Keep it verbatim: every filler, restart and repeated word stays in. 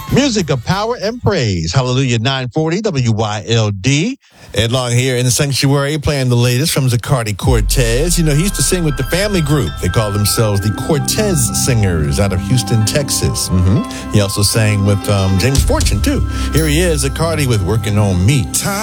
Music of power and praise. Hallelujah, nine forty W Y L D. Ed Long here in the sanctuary playing the latest from Zacardi Cortez. You know, he used to sing with the family group. They call themselves the Cortez Singers out of Houston, Texas. Mm-hmm. He also sang with um, James Fortune, too. Here he is, Zacardi with Working on Me.